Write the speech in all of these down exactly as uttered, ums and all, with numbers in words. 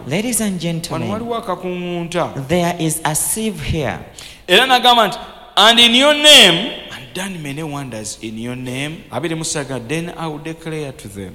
Ladies and gentlemen, waliwo akakungunta. there is a sieve here. Era nagamba nti, and in your name, and done many wonders in your name. Abiri musaga, then I will declare to them,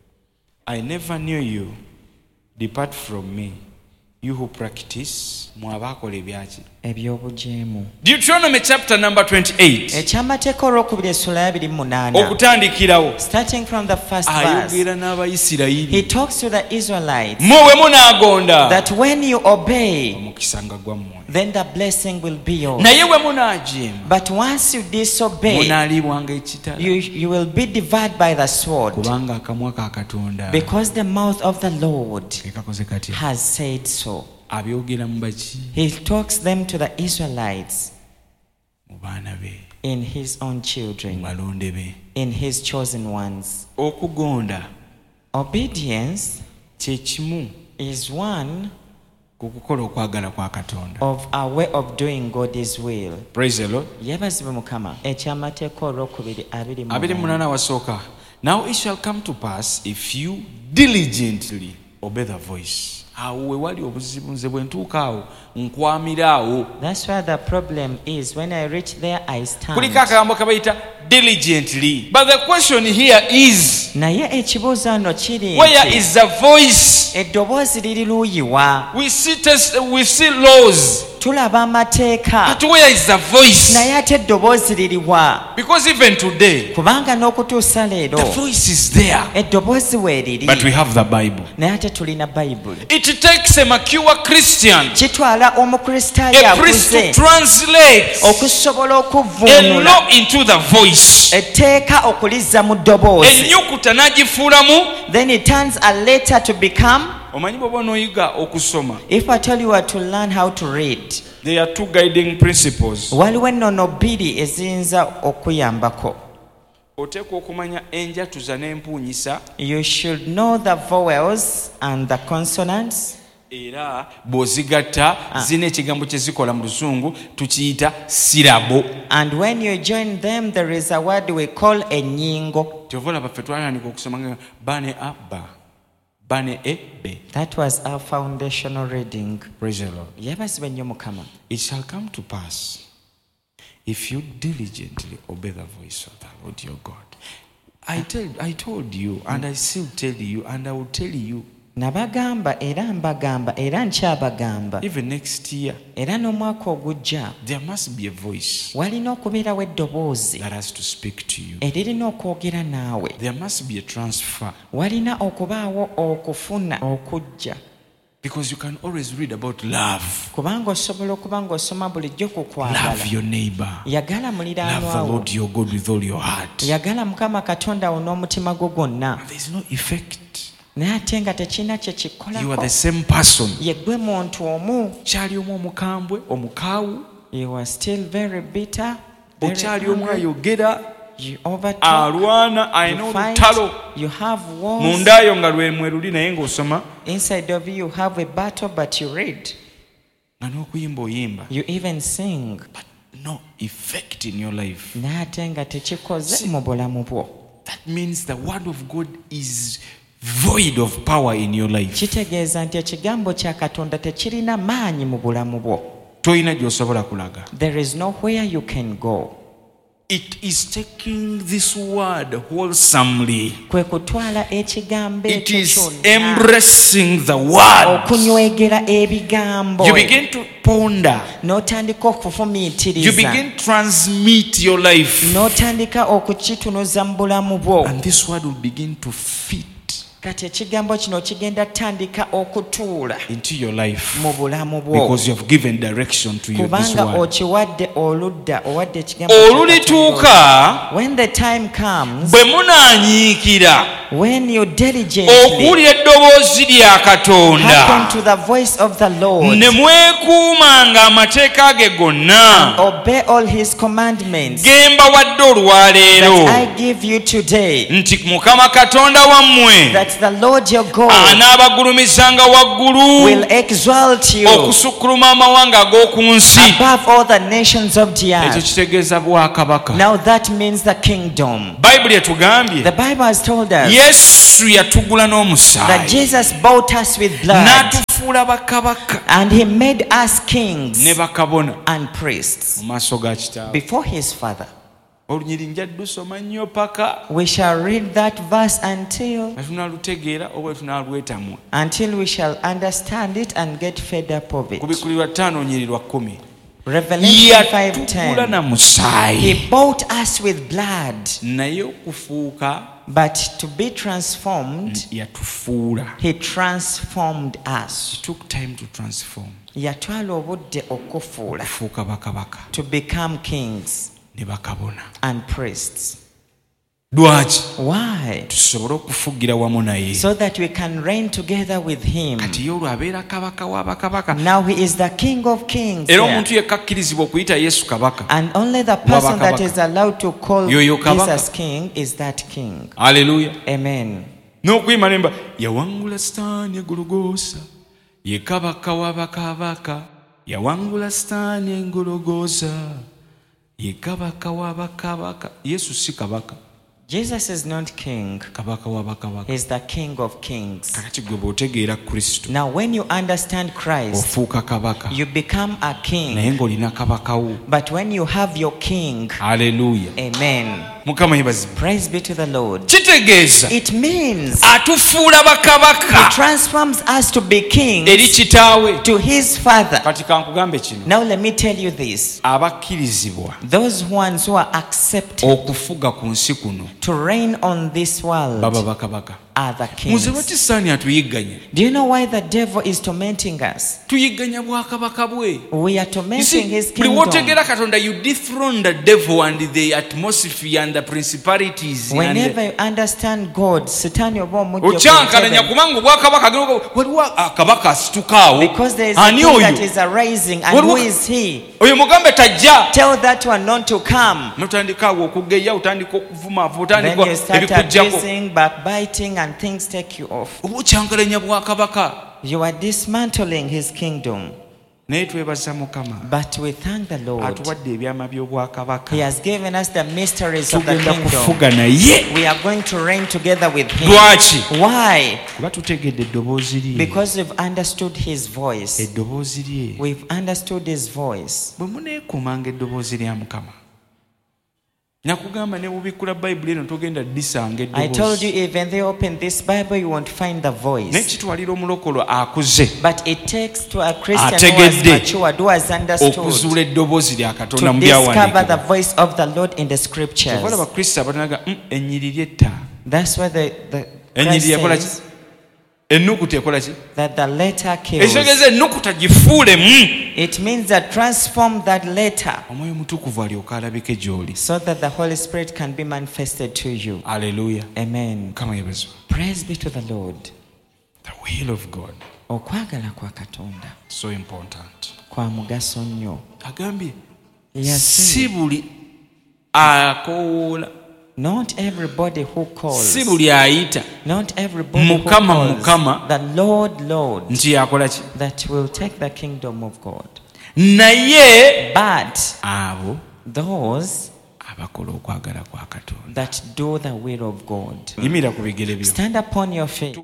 I never knew you. Depart from me, you who practice mwabakola ebyaki ebyobujeemu. Deuteronomy chapter number twenty-eight. Ekyamateeka olwokubiri essula ya abiri mu munaana. Okutandikirawo Starting from the first verse, ayogera n'Abayisirayiri. he talks to the Israelites Mwe bwe munaagonda that when you obey, omukisa nga gwammwe, then the blessing will be yours. naye bwe munaajeema But once you disobey, munaalibwanga ekitala, you, you will be devoured by the sword, kubanga akamwa ka Katonda because the mouth of the Lord ke kakoze katya. has said so. Abyogera mu baki? He talks them to the Israelites Mu baana be, in his own mu children, balonde be. in his chosen ones. Okugonda Obedience kye kimu is one ku kukola okwagala kwa Katonda. of a way of doing God's will. Praise the Lord. Yebazibwe Mukama. Ekyamateeka olwokubiri abiri mu abiri munaana. munana wasooka. Now it shall come to pass if you diligently obey the voice. Awo we wali obuzibu, nze bwe ntuuka awo nkwamira awo. That's where the problem is. When I reach there, I stand. Kuliko akagambo kabayita diligently. But the question here is, Naye ekibuuzo ano kiri where nti, is the voice? eddoboozi liri luuyiwa? We see test, we see laws, Tulaba amateeka, but where is the voice? naye ate eddoboozi liriwa? Because even today, Kubanga n'okutuusa leero the voice is there, eddoboozi weeriri, but we have the Bible. naye ate tulina bayibuli. It takes a mature Christian, Kitwala omukristaayo a priest to akuze translate okusobola a okuvvuunula law into the voice. etteeka okulizza mu ddoboozi. Ennyukuta n'agifuulamu. Then it turns a letter to become. Omanyi bw'oba onooyiga okusoma, If I tell you what to learn how to read, there are two guiding principles. waliwo ennono bbiri eziyinza okuyambako. Oteekwa okumanya enjatuza n'empuunyisa, You should know the vowels and the consonants. era bw'ozigatta zina ekigambo kye zikola mu Luzungu tukiyita sirabo. And when you join them, there is a word we call ennyingo. Tyova olaba ffe twatandika okusoma nga bane abba, bane ebbe. That was our foundational reading. Praise the Lord. Yebazibwe nnyo Mukama. It shall come to pass if you diligently obey the voice of the Lord your God. I tell, I told you, and I still tell you, and I will tell you, Nabagamba era mbagamba era nkyabagamba, even next year, era n'omwaka ogujja there must be a voice walina okubeerawo eddoboozi that has to speak to you. eririna okwogera naawe. There must be a transfer, Walina okubaawo okufuna okujja, because you can always read about love. kubanga osobola okuba ng'osoma bulijjo ku kwagala. Love your neighbor. Yagala Love the muliraanwawo, Lord your God with all your heart. yagala Mukama Katonda wo n'omutima gwo gwonna. There is no effect. Naye ate nga tekirina kye You are the kikolako. same person. Ye ggwe muntu omu. Kyali omu omukambwe, omukaawu, You are still very bitter, very okyali omu angry. ayogera, You overtalk, alwana, alina you fight, olutalo. you have wars. Mundaayo nga lwe mweruli naye ng'osoma, Inside of you, you have a battle, but you read. nga n'okuyimba oyimba. You even sing. But no effect in your life. Naye ate nga tekikoze mu bulamu bwo. That means the word of God is void of power in your life. Kitegeeza nti ekigambo kya Katonda tekirina maanyi mu bulamu bwo. Toyina gy'osobola kulaga. There is nowhere you can go. It is taking this word wholesomely. Kwe kutwala ekigambo It ekyo is kyonna, embracing the word. okunywegera ebigambo, You begin to ponder. n'otandika You okufumiitiriza, begin to transmit your life. n'otandika okukitunuza mu bulamu bwo. And this word will begin to fit Kati ekigambo kino kigenda tandika okutuula into your life mu bulamu bwo, because you have given direction to you, this kubanga word. okiwadde oludda, owadde ekigambo kya Katonda. Olulituuka When the time comes, bwe munaanyiikira when you diligently okuwulira eddoboozi lya hearken Katonda to the voice of the Lord, ne mwekuumanga amateeka ge gonna obey all his commandments ge mbawadde that olwaleero, I give you today, nti Mukama Katonda wammwe that the Lord your God anaabagulumizanga waggulu will exalt you okusukkuluma amawanga ag'oku nsi. above all the nations of the Ekyo earth. kitegeeza bwakabaka. Now that means the kingdom. Bayibuli etugambye The Bible has told us Yesu yatugula that n'omusaayi Jesus bought us with blood, n'atufuula n'atufuula bakabaka And he made us kings ne bakabona and priests mu maaso ga kitaawe. before his Father. Olunyiri nja lusoma nnyo paka We shall read that verse until nga tunaalutegeera oba tunaalwetamwa. until we shall understand it and get fed up of it. Ku Bikkulirwa ttaano nyiri lwa kkumi. Revelation five Yatufuula na ten. musaayi He bought us with blood, naye okufuuka but to be transformed, yatufuula. he transformed us. It took time to transform. Yatwala obudde okufuula, Okufuuka bakabaka to become kings ne bakabona. and priests. Lwaki? Why? Tusobole okufugira wamu naye. So that we can reign together with him. Kati ye olwo abeera kabaka wa bakabaka. Now he is the King of kings. Era there. omuntu yekka akkirizibwa okuyita Yesu kabaka. And only the person that Kabaka. is allowed to call Yoyo kabaka. Jesus king is that king. Haleluya. Amen. N'okuyima nemba yawangula Sitaani egologoosa ye kabaka wa bakabaka. Yawangula Sitaani engologoosa ye kabaka wa bakabaka. Yesu si kabaka. Jesus is not king. Kabaka wa bakabaka. He's the King of kings. Kakati gwe bw'otegeera Kristo Now when you understand Christ, ofuuka kabaka you become a naye king. ng'olina kabaka wo. But when you have your king, Haleluya. amen. Mukama yebazibwe. Praise be to the Lord. Kitegeeza It means atufuula he bakabaka transforms us to be eri kings kitaawe. to his Father. Kati kankugambe kino, Now let me tell you this. abakkirizibwa Those ones who are accepted okufuga ku nsi kuno to reign on this world baba bakabaka. are the Muze kings. lwaki Sitaani atuyigganya? Do you know why the devil is tormenting us? Tuyigganya bwakabaka bwe. We are You tormenting see, his buli kingdom. w'otegeera Katonda, you dethrone the devil and the atmosphere and the principalities and Whenever you understand God, Satan oba omujja okyankalanya ku kubanga obwakabaka agenda waliwo akabaka asitukaawo. because there is a Ani king that oyo? is arising, and Waliwo- who is he? Oyo mugambe tajja. Tell that one not to come. Notandika awo okugeya, otandika okuvuma, Then otandika you start ebikujjako. abusing, backbiting, and things take you off. Oba okyankalanya bwakabaka. You are dismantling his kingdom. Naye twebaza Mukama But we thank the Lord. atuwadde ebyama by'obwakabaka. He has given us the mysteries of the Tugenda kingdom. kufuga naye. We are going to reign together with him. Lwaki? Why? Kuba tutegedde eddoboozi lye. Because we've understood his voice. Eddoboozi lye. We've understood his voice. Bwe muneekuumanga eddoboozi lya Mukama. Nakugamba ne bubikkula Bayibuli eno togenda disanga I told you, eddoboozi. even they open this Bible, you won't find the voice. N'ekitwalira omulokolo akuze But it takes to a Christian who has Ategedde. matured, who has understood, okuzuula eddoboozi lya Katonda to mu discover the byawandiikibwa. voice of the Lord in the scriptures. Kyova laba Kristo abanaga ennyiriri etta. That's why the, the Ennyiriri Christ ekola ki? says Ennukuta ekola ki? that the letter kills. Ekitegeeza ennukuta gifuulemu. It means that transform that letter Omwoyo Mutukuvu alyoka alabike gy'oli. so that the Holy Spirit can be manifested to you. Haleluya. Amen. Mukama yebazibwe. Praise be to the Lord. The will of God. Okwagala kwa Katonda So important. kwa mugaso nnyo. Agambye Yes, si buli akoola, not everybody who calls, si buli ayita not everybody who Mukama, calls Mukama. the Lord, Lord, nti yakola ki? that will take the kingdom of God. Naye But abo those abakola okwagala kwa Katonda. that do the will of God. Yimira ku bigere byo. Stand upon your feet.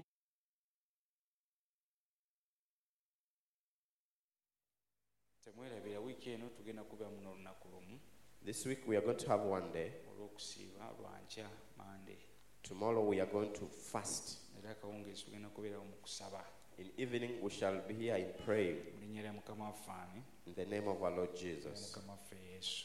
Temwerabira wiiki eno tugenda kubeera muno olunaku lumu This week we are going to have one day. olw'okusiiba lwankya mande. Tomorrow we are going to fast. Era akawungeezi tugenda kubeerawo mu kusaba. In evening we shall be here in prayer Mu linnya lya Mukama waffe ani? in the name of our Lord Jesus. Mukama waffe Yesu.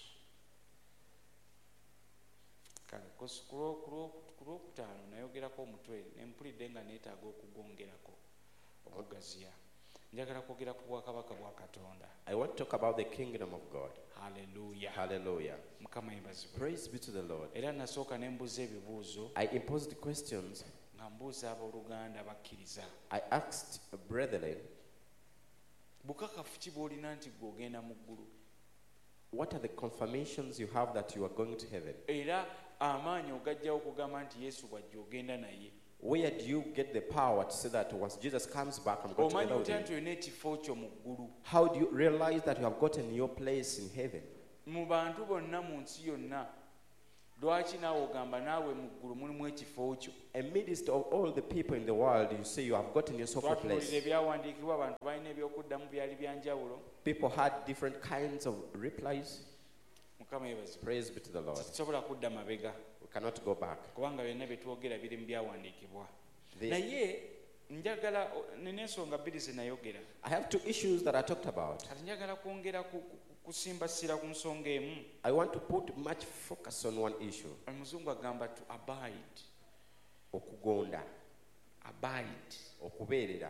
Kale kosi ku lwo- ku lwo- ku lwokutaano nayogerako omutwe ne mpulidde nga neetaaga okugwongerako okugaziya. Njagala kwogera ku bwakabaka bwa Katonda. I want to talk about the kingdom of God. Haleluya. Hallelujah. Mukama yebazibwe. Praise be to the Lord. Era nasooka ne mbuza ebibuuzo I imposed questions. nga mbuuza abooluganda bakkiriza. I asked brethren, Bukakafu ki bw'olina nti gwe ogenda mu ggulu? what are the confirmations you have that you are going to heaven? Era amaanyi ogajjawo okugamba nti Yesu bw'ajja ogenda naye. Where do you get the power to say that once Jesus comes back, I'm going Omanyi together with otya him? nti olina ekifo kyo mu ggulu? How do you realize that you have gotten your place in heaven? Mu bantu bonna mu nsi yonna lwaki naawe ogamba naawe mu ggulu mulimu ekifo kyo? Amidst of all the people in the world, you say you have gotten yourself a twatunuulira place. ebyawandiikibwa abantu balina ebyokuddamu byali byanjawulo. People had different kinds of replies. Mukama yebaze. Praise be to the Lord. Tetusobola kudda mabega We cannot go back. kubanga byonna bye twogera biri mu byawandiikibwa. The- Naye njagala nina ensonga bbiri ze nayogera. I have two issues that I talked about. Kati njagala kwongera ku- ku- kusimbasira ku nsonga emu. I want to put much focus on one issue. Omuzungu agamba to abide. Okugonda, Abide. okubeerera.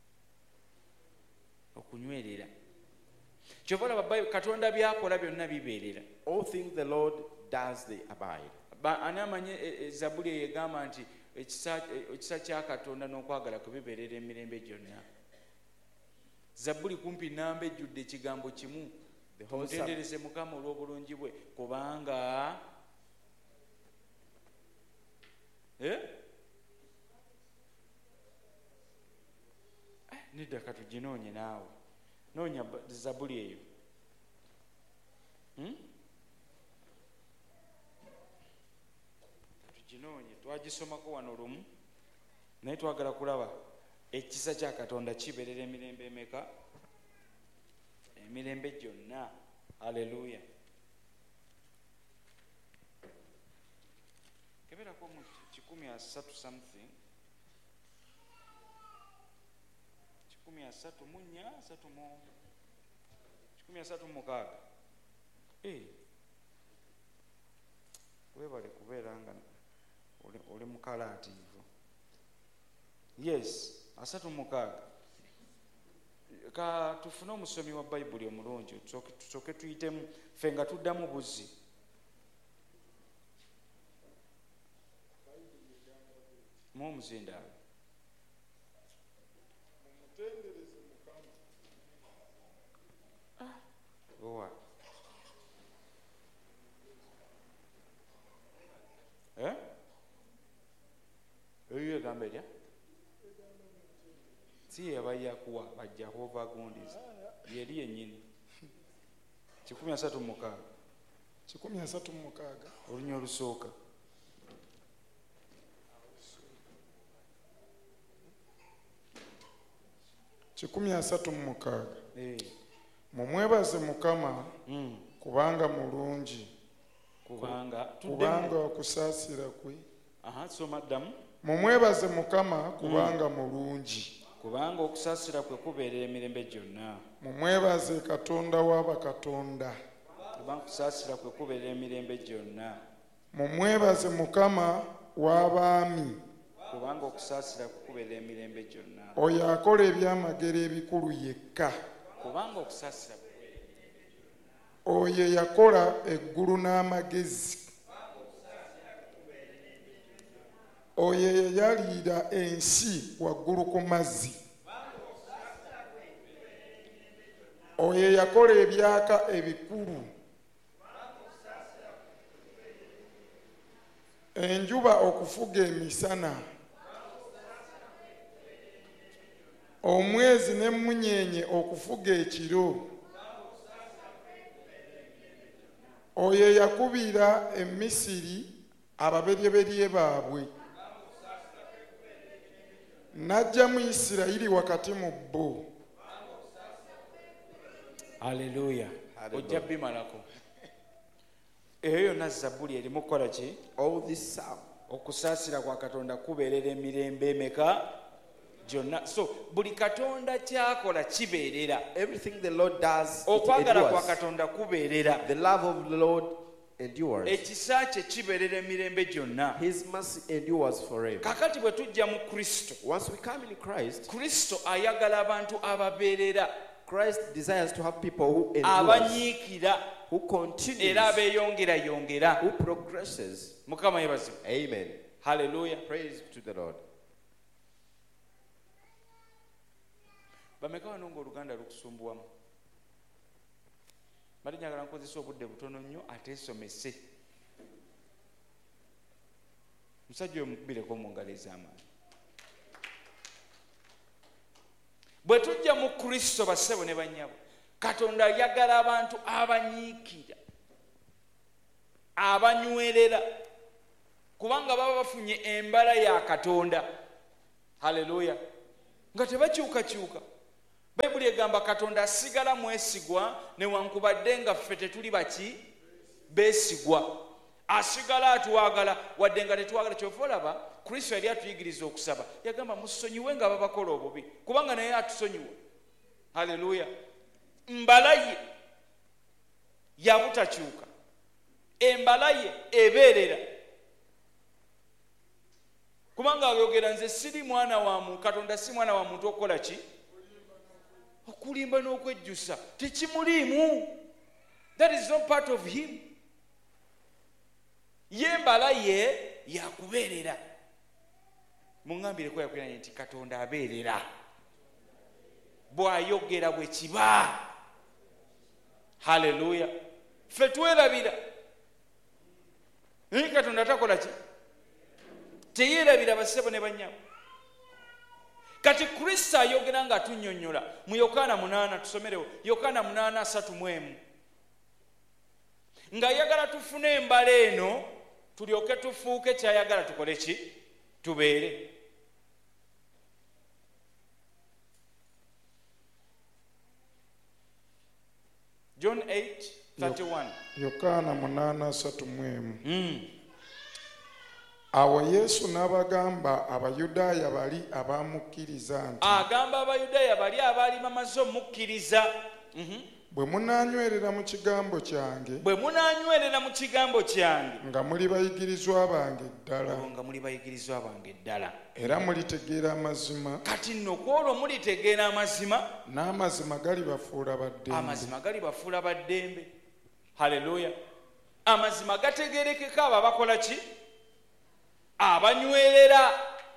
Okunywerera. Kyova olaba Bayibuli Katonda byakola byonna bibeerera. All things the Lord does, they abide. Ba- ani amanye e- e- Zabbuli eyo egamba nti ekisa e- ekisa kya Katonda n'okwagala kwe bibeerera emirembe gyonna. Zabbuli kumpi nnamba ejjudde ekigambo kimu. The whole Psalm, Mutendereze Mukama olw'obulungi bwe kubanga eh? Eh, nedda katuginoonye naawe noonya ba- Zabbuli eyo. Hmm? Katuginoonye twagisomako wano lumu naye twagala kulaba ekisa kya Katonda kibeerera emirembe emeka? Emirembe gyonna. Haleluya. Keberako mu kikumi asatu something. Kikumi asatu mu nnya asatu mu kikumi asatu mu mukaaga. Eh. Webale kubeera nga oli, oli mukalaativu. Yes, asatu mu mukaaga. Ka tufune omusomi wa Bayibuli omulungi tusooke tuyitemu ffe nga tuddamu buzzi. Mu omuzindaalo. Ah, owa. Eh? Eyo egamba erya? Si yabaya kuwa ba Jehovah Gondis. Yeri yennyini. kikumi asatu mu mukaaga. kikumi asatu mu mukaaga Olunya olusooka. kikumi asatu mu mukaaga Eh. mumwebaze Mukama Mm. kubanga mulungi, Kubanga kubanga tuddemu. okusaasira kwe. Aha, soma ddamu. Mumwebaze Mukama kubanga mulungi, Kubanga okusaasira kwe kubeerera emirembe gyonna. mumwebaze Katonda wa bakatonda. Kubanga okusaasira kwe kubeerera emirembe gyonna. Mumwebaze Mukama w'abaami, Kubanga okusaasira kwe kubeerera emirembe gyonna. oyo akola ebyamagero ebikulu yekka. Kubanga okusaasira kwe Oyo yakola eggulu n'amagezi. Oyo yayalira ensi waggulu ku mazzi. Oyo yakola ebyaka ebikulu. Enjuba okufuga emisana. Omwezi n'emmunyeenye okufuga ekiro. Oyo yakubira emisiri ababeryeberye baabwe. N'ajja mu Isirayiri wakati mu bo. Haleluya. Hallelujah. Ojja bimalako. Eyo yonna Zabbuli erimu kukola ki? All this psalm, Okusaasira kwa Katonda kubeerera emirembe emeka gyonna. So buli Katonda kyakola kibeerera. everything the Lord does, it Okwagala kwa endures. Katonda kubeerera. The love of the Lord endures. Ekisa kye kibeerera emirembe gyonna. His mercy endures forever. Kakati bwe tujja mu Kristo, Once we come in Christ, Kristo ayagala abantu ababeerera, Christ desires to have people who endure, abanyiikira who continues, era abeeyongerayongera. who progresses. Mukama yebazibu. Amen. Haleluya. Praise to the Lord. Bameka wano ng'Oluganda lukusumbuwamu? Bali njagala nkozesa obudde butono nnyo ateesomese. Musajja oyo mukubireko mu ngalo ez'amaanyi. Bwe tujja mu Kristo bassebo ne bannyabo, Katonda ayagala abantu abanyiikira. abanywerera kubanga baba bafunye embala ya Katonda. Haleluya. Nga tebakyukakyuka. Bayibuli egamba Katonda asigala mwesigwa newankubadde nga ffe tetuli baki beesigwa. Asigala atwagala wadde nga tetwagala. Kyova olaba Kristo yali atuyigiriza okusaba, yagamba musonyiwe nga babakola obubi kubanga naye atusonyiwa. Haleluya. Mbala ye yabutakyuka, embala ye ebeerera kubanga ayogera nze siri mwana wa muntu, Katonda si mwana wa muntu okukola ki? Okulimba n'okwejjusa. Tekimuliimu. That is not part of him. Ye mbala ye yakubeerera. Muŋŋambireko yakwiranye nti Katonda abeerera. Bw'ayogera bwe kiba. Haleluya. Ffe twerabira. Naye Katonda takola ki? Teyeerabira bassebo ne bannyabo. Kati Kristo ayogera nga atunnyonnyola mu Yokaana munaana, tusomerewo Yokaana munaana asatu mu emu. Ng'ayagala tufune embala eno tulyoke tufuuke kyayagala tukole ki? Tubeere. John eight thirty-one. Yokaana munaana asatu mu emu. Mm. Awo Yesu n'abagamba Abayudaaya bali abamukkiriza nti, agamba Abayudaaya bali abaali bamaze omukkiriza, mm-hmm. bwe munaanywerera mu kigambo kyange, bwe munaanywerera mu kigambo kyange, nga muli bayigirizwa bange ddala, nga muli bayigirizwa bange ddala, era mulitegeera amazima. Kati nno kwolwo mulitegeera amazima, n'amazima galibafuula baddembe. Amazima galibafuula baddembe. Haleluya. Amazima gategeerekeka abo abakola ki? Abanywerera.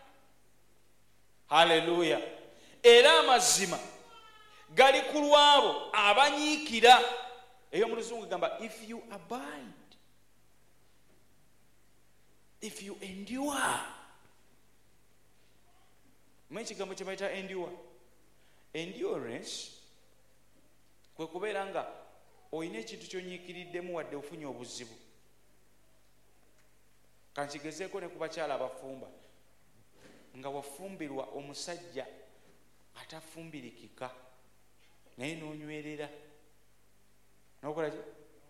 Haleluya. Era amazima gali ku lwabo abanyiikira. Eyo mu Luzungu gamba if you abide, if you endure. Mwenye kigambo kye bayita endure. Endurance kwe kubeera nga oyina ekintu ky'onyiikiriddemu wadde ofunye obuzibu. Kankigezeeko ne ku bakyala abafumba, nga wafumbirwa omusajja atafumbirikika naye n'onywerera, n'okola ki?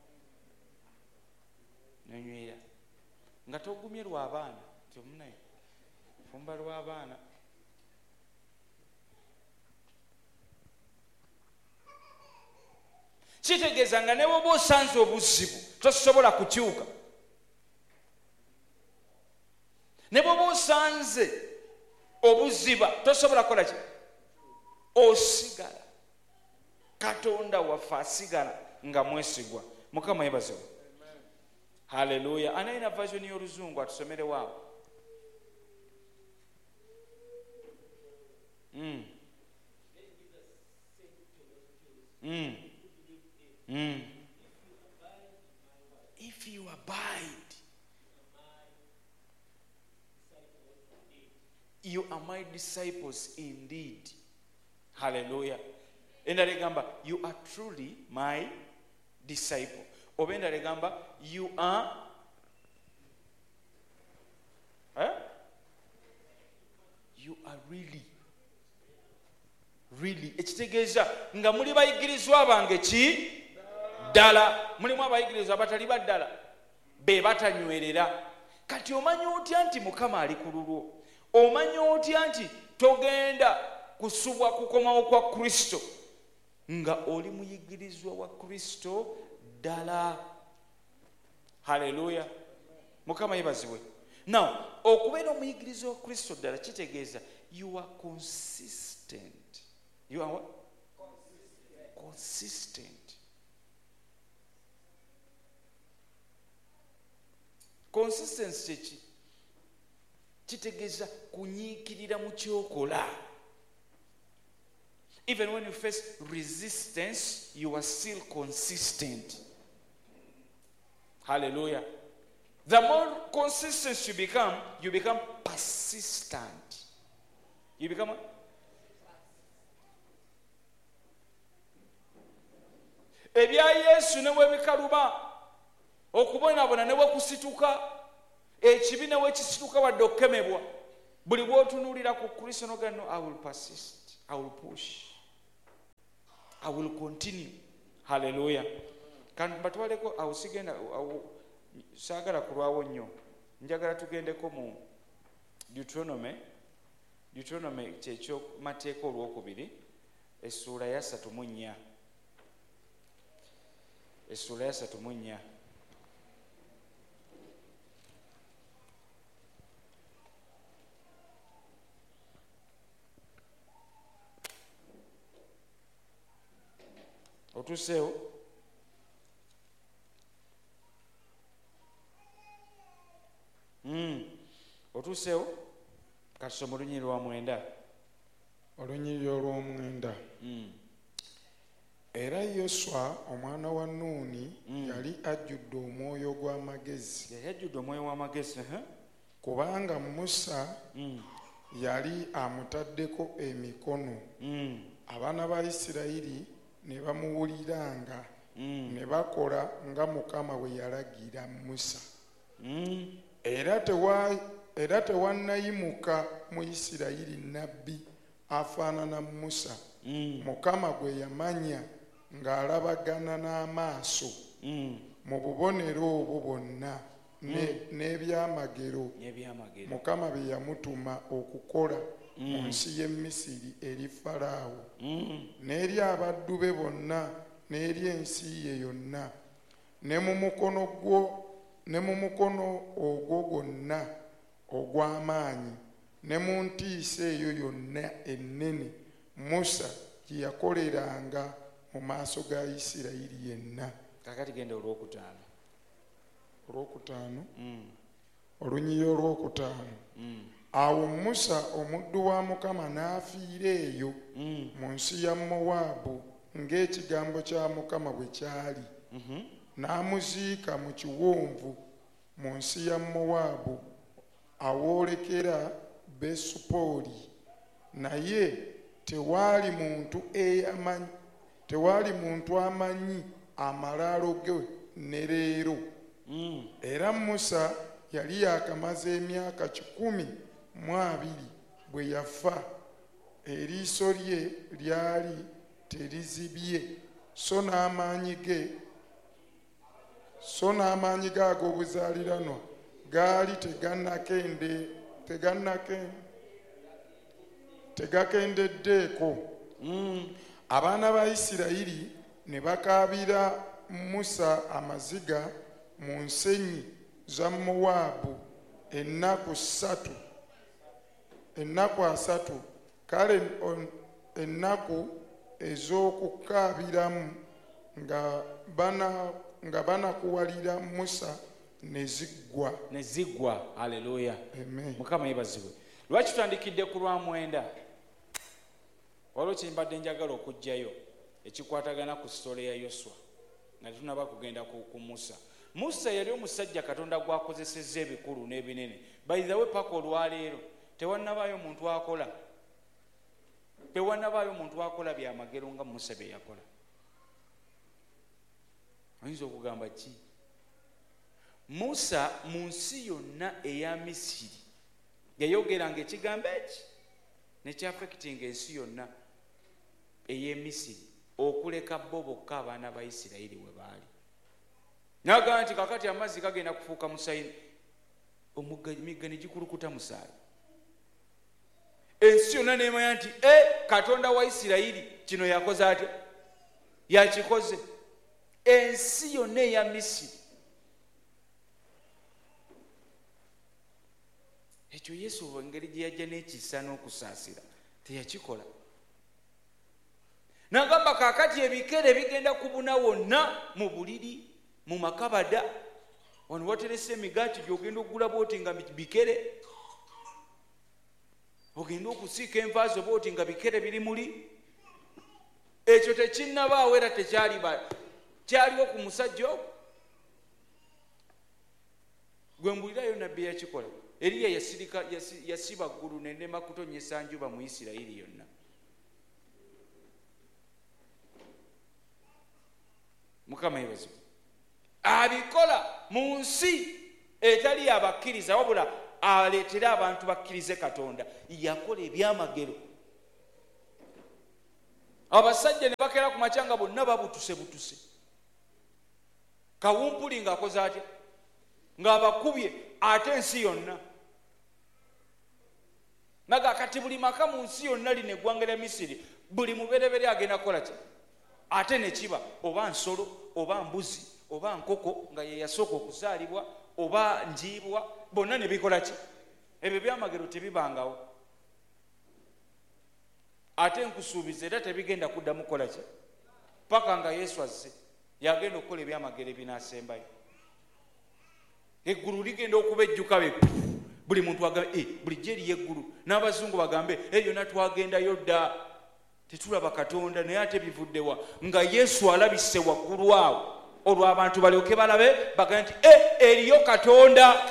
N'onywerera nga togumye lw'abaana, nti omunaye fumba lw'abaana. Kitegeeza nga ne bw'oba osanze obuzibu tosobola kukyuka. Ne bw'oba osanze obuziba tosobola kukola ki? Osigala. Katonda waffe asigala nga mwesigwa. Mukama yebaziwe. Haleluya. Anaina version y'Oluzungu atusomerewo awo. Mm. Mm. Mm. If you abide, you are my disciples indeed. Hallelujah. Enda legamba, you are truly my disciple. Obenda legamba, you are eh? You are really really ekitegeeza nga muli bayigirizwa bange ki ddala. Mulimu abayigirizwa abatali baddala be batanywerera. Kati omanyi otya nti Mukama ali ku lulwo? Omanyi otya nti togenda kusubwa kukomawo kwa Kristo nga oli muyigirizwa wa Kristo ddala? Haleluya. Mukama yebaziwe. Now okubeera omuyigirizwa wa Kristo ddala kitegeeza you are consistent. You are what? Consistent. Consistent. Consistency ki? Kitegeeza kunyiikirira mu kyokola. Even when you face resistance, you are still consistent. Hallelujah. The more consistent you become, you become persistent. You become what? Ebya Yesu ne bwe bikaluba okubonaabona ne bwekusituka ekibi ne wekisituka wadde okukemebwa buli bw'otunuulira ku Kristo n'ogamba no, I will persist, I will push, I will continue. Hallelujah. Kandi batwaleko awo sigenda saagala kulwawo nnyo, njagala tugendeko mu Deuteronomy Deuteronomy kyekyo mateeka olwokubiri essuula ya ssatu mu nnya essuula ya ssatu mu nnya otuseewo mm. otuseewo katusoma olunyiri lwa mwenda olunyiri olw'omwenda mm. era Yoswa omwana wa Nuuni mm. yali ajjudde omwoyo gw'amagezi yali ajjudde omwoyo w'amagezi uh-huh. kubanga Musa mm. yali amutaddeko emikono mm. abaana ba Isirayiri ne bamuwuliranga mm. ne bakola nga Mukama bwe yalagira Musa mm. era tewa era tewannayimuka mu Isirayiri nabbi afaanana Musa mm. Mukama gwe yamanya ng'alabagana n'amaaso mm. mu bubonero obwo bwonna n'ebyamagero n'ebyamagero Mukama bye yamutuma okukola mm. mu nsi y'e Misiri eri Falaawo mm. n'eri abaddu be bonna n'eri ensi ye yonna ne mu mukono gwo ne mu mukono ogwo gwonna ogw'amaanyi ne mu ntiisa eyo yonna ennene Musa gye yakoleranga mu maaso ga Isirayiri yenna. Kakati genda olwokutaano olwokutaano mm. olunyiri olwokutaano mm. awo Musa omuddu wa Mukama n'afiira eyo mm. mu nsi ya Mowaabu ng'ekigambo kya Mukama bwe kyali mm-hmm. n'amuziika mu kiwonvu mu nsi ya Mowaabu awoolekera Besupooli naye tewaali muntu eyamanyi tewaali muntu amanyi amalaalo ge ne leero mm. era Musa yali yakamaze emyaka kikumi mu abiri bwe yafa eriiso lye lyali terizibye so n'amaanyi ge so n'amaanyi ge ag'obuzaaliranwa gaali tegannakende tegannake tegakendeddeeko mm. abaana ba Isirayiri ne bakaabira Musa amaziga mu nsenyi za Mowaabu ennaku ssatu ennaku asatu kale ennaku ez'okukaabiramu nga bana nga banakuwalira Musa ne ziggwa ne ziggwa. Haleluya. Amen. Mukama yebazibwe. Lwaki tutandikidde ku lwa mwenda? Waliwo kye mbadde njagala okugjayo ekikwatagana ku sitole ya Yoswa nga tunaba kugenda ku, ku Musa. Musa yali omusajja Katonda gwakozesezza ebikulu n'ebinene. By the way, paka olwaleero tewannabaayo muntu akola tewannabaayo muntu akola byamagero nga Musa bye yakola. Oyinza okugamba ki? Musa mu nsi yonna eya Misiri yayogeranga ekigambo eki nekyafekitinga ensi yonna ey'e Misiri okuleka bo bokka abaana ba Isirayiri we baali. N'agamba nti kakati amazzi gagenda kufuuka musayini, emigga ne gikulukuta musaayi. Ensi yonna neemanya nti e Katonda wa Isirayiri kino yakoze atya? Yakikoze. Ensi yonna eya Misiri. Ekyo Yesu engeri gye yajja n'ekisa n'okusaasira teyakikola. N'agamba kaakati ebikere bigenda kubuna wonna mu buliri mu makabada wano waterese emigaati gy'ogenda okugula booti nga bikere, ogenda okusiika envaazo booti nga bikere biri muli. Ekyo tekinnabaawo era tekyali kyaliwo ku musajja ogwo. Gwe mbulirayo nabbi yakikola. Eriya yasirika yasiba ggulu n'enema kutonyesa njuba mu Isirayiri yonna. Mukama yebazibwe. Abikola mu nsi etali abakkiriza wabula aleetera abantu bakkirize Katonda, yakola ebyamagero. Abasajja ne bakera ku macanga bonna babutuse butuse. Kawumpuli ng'akoze atya ng'abakubye ate ensi yonna. Naga kati buli maka mu nsi yonna lino eggwanga lya Misiri buli muberebere agenda kukola ki? Ate ne kiba oba nsolo oba mbuzi oba nkoko nga ye yasooka okuzaalibwa oba njiibwa, bonna ne bikola ki? Ebyo byamagero tebibangawo. Ate nkusuubiza era tebigenda kuddamu kukola ki? Paka nga Yesu azze yagenda okukola ebyamagero ebinaasembayo. Eggulu ligenda okuba ejjuka be buli muntu agambe eh bulijjo eriyo eggulu, n'abazungu bagambe eyo natwagendayo dda tetulaba Katonda, naye ate bivuddewa nga Yesu alabise waggulu awo, olwo abantu balyoke balabe bagambe nti eh eriyo Katonda.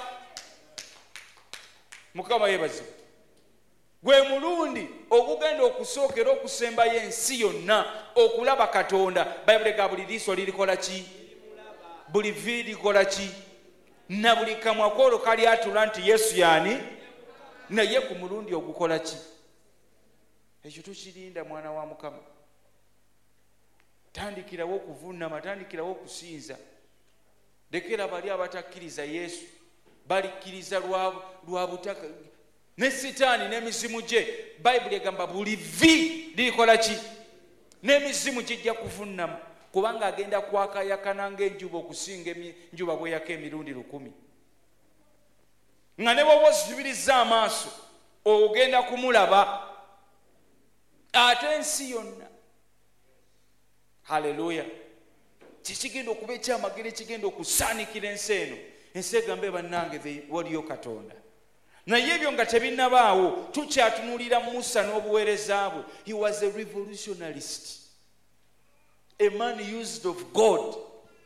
Mukama yeebazibwe. Gwe mulundi ogugenda okusookera okusembayo ensi yonna okulaba Katonda. Bayibuli ga buli liiso lirikola ki? Buli vi likola ki? Na buli kamwa kolo kali atula nti Yesu yani, naye ku mulundi ogukola ki? Ekyo tukirinda mwana wa Mukama. Tandikirawo okuvuunama, tandikirawo okusinza. Lekera bali abatakkiriza Yesu balikkiriza lwa butaka ne Sitaani n'emizimu gye. Bayibuli egamba buli vi lirikola ki? N'emizimu gijja kuvuunama, kubanga agenda kwakayakana ng'enjuba okusinga enjuba bweyaka emirundi lukumi. Nga ne bw'oba ozibiriza amaaso ogenda kumulaba ate ensi yonna. Haleluya. Kikigenda okuba ekyamagero ekigenda okusaanikira ensi eno. Ensi egambe bannange waliyo Katonda. Naye ebyo nga tebinnabaawo, tukyatunulira Musa n'obuweereza bwe. He was a revolutionarist. A man used of God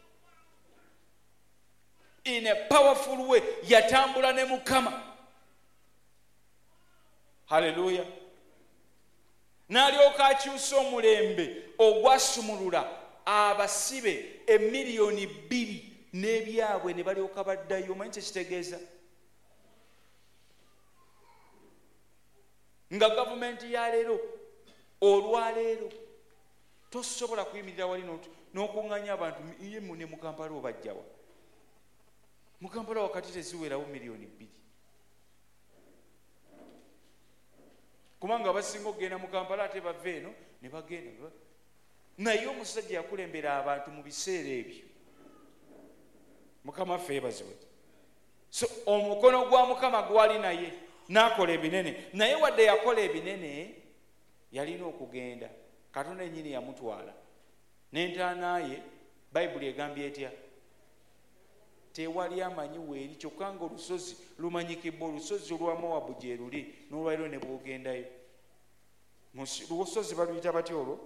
in a powerful way. Yatambula ne Mukama. Haleluya. N'alyoka akyusa omulembe ogwasumulula abasibe emiliyoni bbiri n'ebyabwe ne balyoka baddayo. Omanyi kye kitegeeza? Nga gavumenti ya leero olwaleero tosobola kuyimirira wali n'okuŋŋanya abantu ye ne mu Kampala obajjawa. Mu Kampala wakati teziwerawo miliyoni bbiri. Kubanga abasinga okugenda mu Kampala ate bava eno ne bagenda. Naye omusajja yakulembera abantu mu biseera ebyo. Mukama ffe yeebazibwe. So omukono gwa Mukama gwali naye n'akola ebinene. Naye wadde yakola ebinene yalina okugenda. Katonda yennyini yamutwala n'entaana ye. Bayibuli egambye etya? Tewali amanyi weeri kyokka nga olusozi lumanyikibwa. Olusozi olwa Mowabu gye luli, n'olwaliro ne bwogendayo. Olusozi baluyita batya olwo?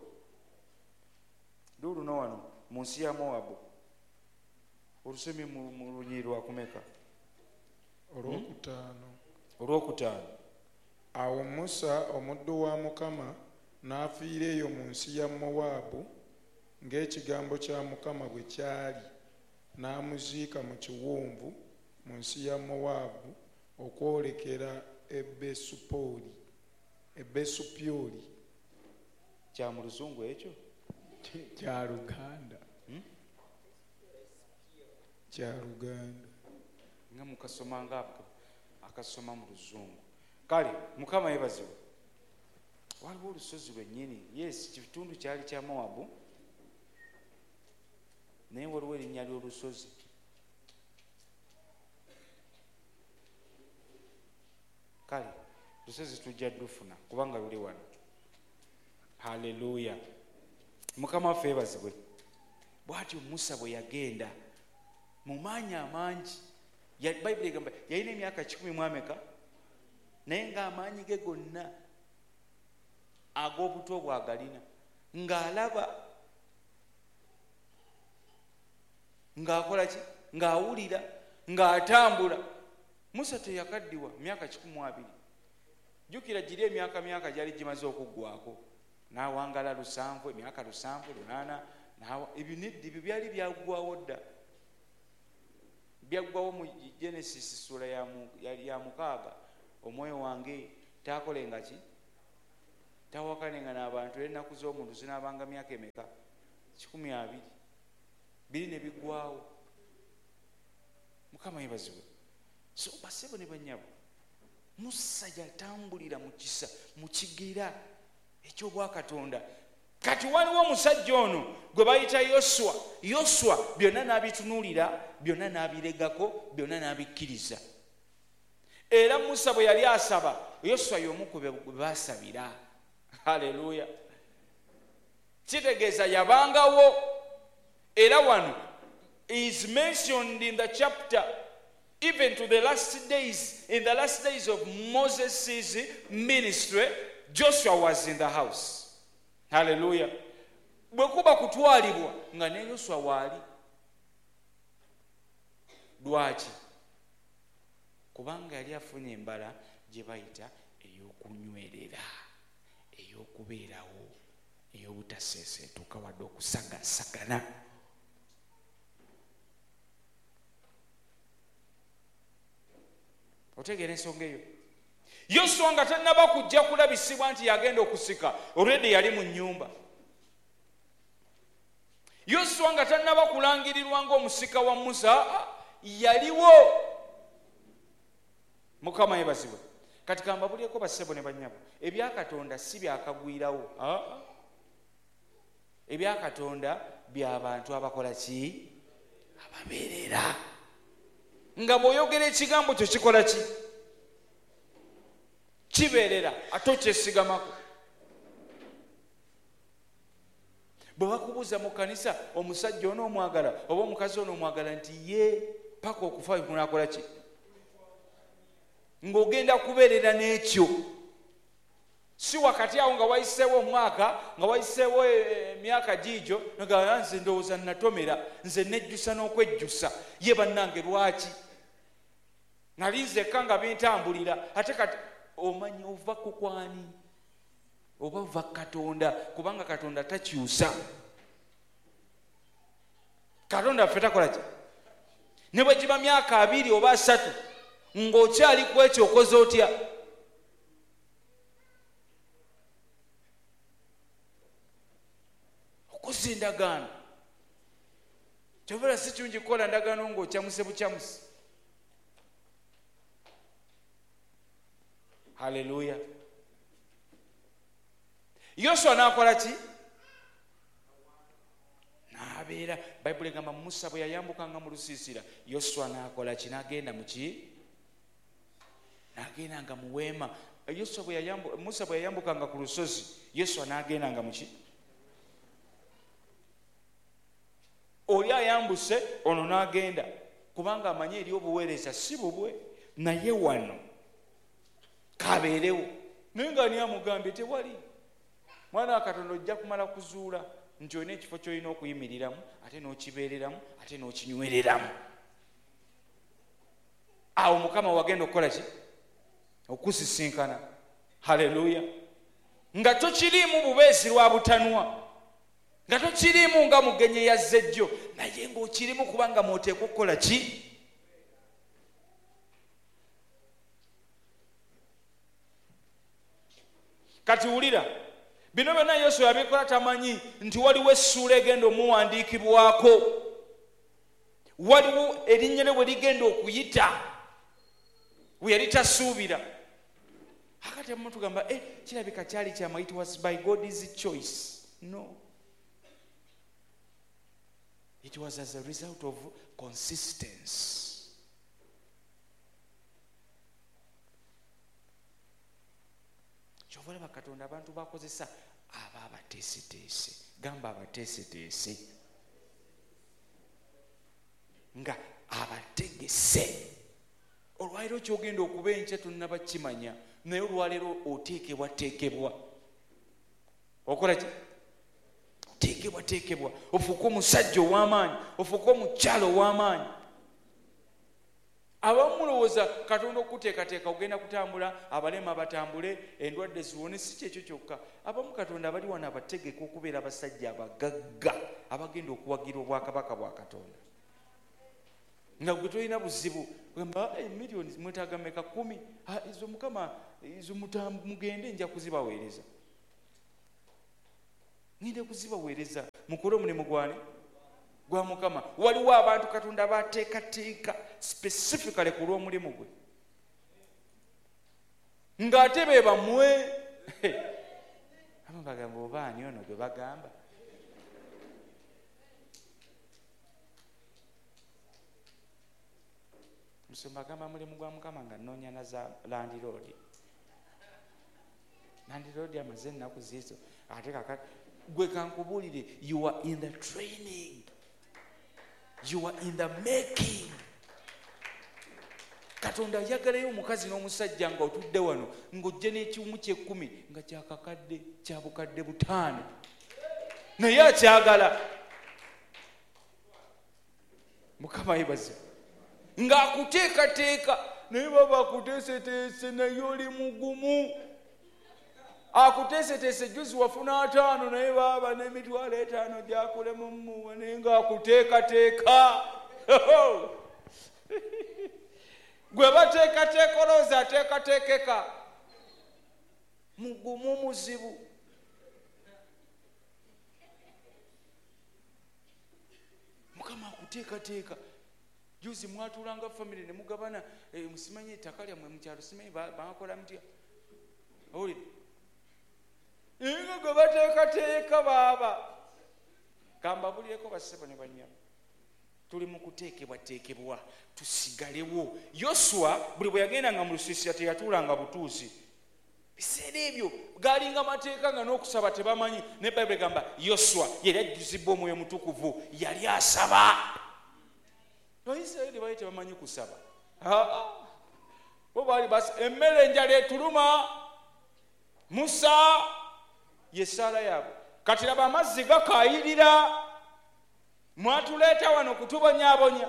Luno wano mu nsi ya Mowabu. Olusemi mu lunyiri lwa kumeka? Olwokutaano. Olwokutaano. Awo Musa omuddu wa Mukama n'afiira eyo mu nsi ya Mowaabu ng'ekigambo kya Mukama bwe kyali, n'amuziika mu kiwonvu mu nsi ya Mowaabu okwolekera e Besupoli. E Besupyoli. Kya mu Luzungu ekyo? Kya Luganda. Hmm? Kya Luganda. Nga mukasoma nga akasoma mu Luzungu. Kale Mukama yeebazibwe. Waliwo olusozi lwennyini. Yes, kitundu kyali kya Mowabu. Naye waliwo erinnya ly'olusozi. Kale lusozi tujja dufuna kubanga luli wano. Haleluya. Mukama waffe yeebazibwe. Bw'atyo Musa bwe yagenda mu maanyi amangi. Bayibuli egamba yalina emyaka kikumi mu ameka, naye ng'amaanyi ge gonna ag'obuto bwagalina, ng'alaba, ng'akola ki? Ng'awulira, ng'atambula. Musa teyakaddiwa myaka kikumi mu abiri. Jjukira giri emyaka myaka gyali gimaze okuggwako. N'awangala lusanvu, emyaka lusanvu, lunaana, ebyo nedda ebyo byali byaggwawo dda. byaggwawo mu Genesis sura ya mu, ya, ya mukaaga. Omwoyo wange takolenga ki tawakanenga n'abantu ennaku z'omuntu zinaabanga myaka emeka kikumi abiri biri ne biggwawo. Mukama yebazibwe. So basebo ne banyabo Musa yatambulira mu kisa mu kigera eky'obwakatonda. Kati waliwo omusajja ono gwe bayita Yoswa. Yoswa byonna n'abitunuulira, byonna n'abiregako, byonna n'abikkiriza. Era Musa bwe yali asaba, Yoswa y'omu ku be baasabira. Haleluya. Kitegeeza yabangawo. Era wano is mentioned in the chapter even to the last days. In the last days of Moses' ministry, Joshua was in the house. Hallelujah. Bwe kuba kutwalibwa nga ne Yoswa waali. Lwaki? Kubanga yali afunye embala gye bayita ey'okunywerera, ey'okubeerawo, ey'obutaseeseetuka wadde okusagasagana. Otegeera ensonga eyo? Yoswa nga tannaba kujja kulabisibwa nti yagenda okusika, already yali mu nnyumba. Yoswa nga tannaba kulangirirwa ng'omusika wa Musa, yaliwo. Mukama yebazibwe. Kati kambabulyeko bassebo ne bannyabo, ebyakatonda si byakagwirawo. Ebyakatonda by'abantu abakola ki? Ababeerera. Nga bw'oyogera ekigambo kyo kikola ki? Kibeerera, ate okyesigamako. Bwe bakubuuza mu kanisa omusajja ono omwagala oba omukazi ono omwagala nti ye paka okufa kunaakola ki? Ng'ogenda kubeerera n'ekyo. Si wakati awo nga wayiseewo omwaka, nga wayiseewo emyaka giigyo, nga nze ndowooza natomera, nze nejjusa n'okwejjusa. Ye bannange lwaki? Nali nzekka nga bintambulira, ate kati omanyi ova ku kwani? Oba ova Katonda, kubanga Katonda takyusa. Katonda ffe takola ki? Ne bwe giba myaka abiri oba asatu, ng'okyali ku ekyo okoze otya? Okoze endagaano. Kyobera si kirungi kukola ndagaano ng'okyamuse bukyamuse. Haleluya. Yoswa n'akola ki? N'abeera. Bayibuli egamba Musa bwe yayambukanga mu lusiisira, Yoswa n'akola ki? N'agenda mu ki? N'agendanga mu weema. Yoswa bwe yayambu Musa bwe yayambukanga ku lusozi, Yoswa n'agendanga mu ki? Oli ayambuse, ono n'agenda, kubanga amanyi eri obuweereza si bubwe, naye wano kabeerewo. Naye nga ani amugambye tewali. Mwana wa Katonda ojja kumala kuzuula nti olina ekifo ky'olina okuyimiriramu, ate n'okibeereramu, ate n'okinywereramu. Awo Mukama wagenda okukola ki? Okusisinkana. Haleluya. Nga tokiriimu bubeezi lwa butanwa, nga tokiriimu nga mugenyi yazze jjo, naye ng'okirimu kubanga mw'oteekwa okukola ki? Kati wulira, bino byonna Yoswa yabikola tamanyi nti waliwo essuula egenda omuwandiikibwako, waliwo erinnya lye bwe ligenda okuyita we yali tasuubira. Akati abamu tugamba eh, kirabika kyali kyama, it was by God's choice. No, it was as a result of consistency. Kyovola bakatonda abantu bakozesa aba abateeseteese. Gamba abateeseteese nga abategese. Olwaleero kyogenda okuba enkya tonnaba kimanya, naye olwaleero oteekebwa teekebwa. Okola ki? Oteekebwa teekebwa. Ofuuka omusajja ow'amaanyi, ofuuka omukyalo ow'amaanyi. Abamu mulowooza Katonda okuteekateeka ogenda kutambula, abalema batambule, endwadde ziwone. Si kyekyo kyokka. Abamu Katonda abali wano abategeka okubeera abasajja abagagga abagenda okuwagira obwakabaka bwa Katonda. nga gwe tolina buzibu gamba emiliyoni mwetaaga meka kumi izo mukama izo mugende nja kuzibaweereza ngende kuzibaweereza mukole omulimu gwani gwa mukama. Waliwo abantu Katonda bateekateeka specifically ku lw'omulimu gwe ng'ate be bamwe abo bagamba obaani ono gwe bagamba musumba agamba mulimu gwa mukama nga nnoonya na za landiroodi landiroodi amaze ennaku ziizo ate kakati gwe kankubuulire you are in the training, you are in the making. Katonda yagalayo omukazi n'omusajja nga otudde wano ng'ojje n'ekiwumu ky'ekkumi nga kyakakadde kya bukadde butaano naye akyagala. Mukama yebaze ng'akuteekateeka naye baba akuteeseteese naye oli mugumu. Akuteeseteese juzi wafuna ataano naye baba n'emitwalo etaano gyakulemu mmuwa naye ng'akuteekateeka gwe bateekateeka olowooza ateekateekeka mugumu muzibu. Mukama akuteekateeka. Juzi mwatulanga family ne mugabana eh, musimanyi ettaka lyammwe mu kyalo simanyi bakola mutya oli ingo gwe bateekateeka baaba kambabulireko bassebo ne banyama tuli mu kuteekebwateekebwa tusigalewo. Yoswa buli bwe yagendanga mu lusiisira teyatuulanga butuuzi. Biseera ebyo galinga mateeka nga n'okusaba tebamanyi ne Bayibuli egamba Yoswa yali ajjuzibwa Omwoyo Mutukuvu yali asaba. Abayisirayiri baali tebamanyi kusaba bo baali basi emmere enjala etuluma Musa yesaala yaabwe kati laba amazzi gakaayirira mwatuleeta wano kutubonyaabonya.